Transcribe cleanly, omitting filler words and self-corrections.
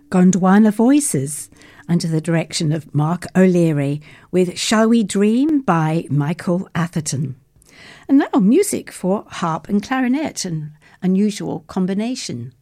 Gondwana Voices, under the direction of Mark O'Leary, with Shall We Dream by Michael Atherton. And now music for harp and clarinet, an unusual combination.